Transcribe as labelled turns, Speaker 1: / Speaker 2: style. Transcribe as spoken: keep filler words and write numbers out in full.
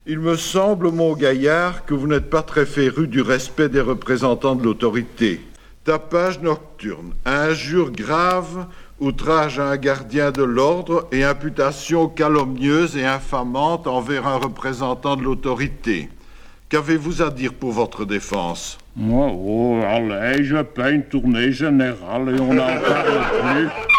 Speaker 1: Il me semble, mon gaillard, que vous n'êtes pas très féru du respect des représentants de l'autorité. Tapage nocturne, injures graves, outrage à un gardien de l'ordre et imputation calomnieuse et infamante envers un représentant de l'autorité. Qu'avez-vous à dire pour votre défense?
Speaker 2: Moi, oh, allez, je paye une tournée générale et on n'en parle plus.